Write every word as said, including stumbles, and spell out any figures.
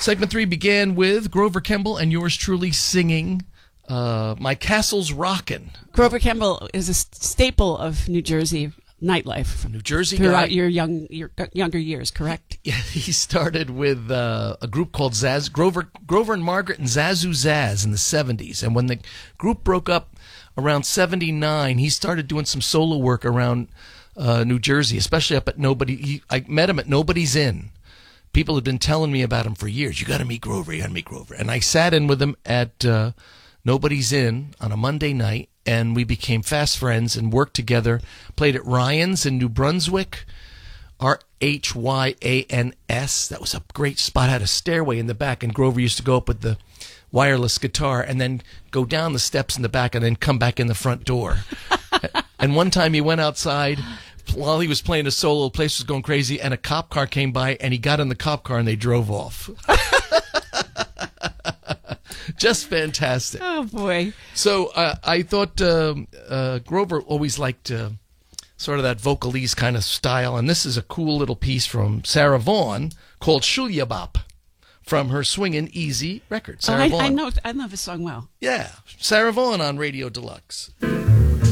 Segment three began with Grover Kemble and yours truly singing uh, My Castle's Rockin'. Grover Kemble is a staple of New Jersey nightlife. New Jersey throughout guy. your young your younger years, correct? Yeah, he started with uh, a group called Zaz Grover Grover and Margaret and Zazu Zaz in the seventies, and when the group broke up around seventy-nine, he started doing some solo work around uh, New Jersey, especially up at Nobody. He, I met him at Nobody's Inn. People had been telling me about him for years. You got to meet Grover. You got to meet Grover. And I sat in with him at uh, Nobody's Inn on a Monday night, and we became fast friends and worked together. Played at Ryan's in New Brunswick, R H Y A N S. That was a great spot. Had a stairway in the back, and Grover used to go up with the wireless guitar and then go down the steps in the back and then come back in the front door. And one time he went outside while he was playing a solo. The place was going crazy, and a cop car came by, and he got in the cop car, and they drove off. Just fantastic. Oh, boy. So uh, I thought um, uh, Grover always liked uh, sort of that vocalese kind of style, and this is a cool little piece from Sarah Vaughan called Shulyabop from her Swingin' Easy record. Sarah oh, I, Vaughan. I know. I know the song well. Yeah. Sarah Vaughan on Radio Deluxe.